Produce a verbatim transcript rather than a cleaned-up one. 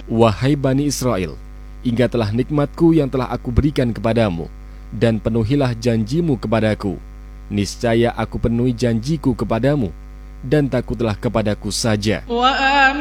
Wahai Bani Israel, ingatlah nikmatku yang telah aku berikan kepadamu, dan penuhilah janjimu kepadaku. Niscaya aku penuhi janjiku kepadamu, dan takutlah kepadaku saja.